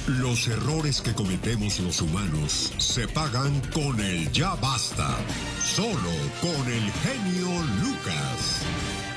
Los errores que cometemos los humanos se pagan con el ya basta. Solo con el genio Lucas.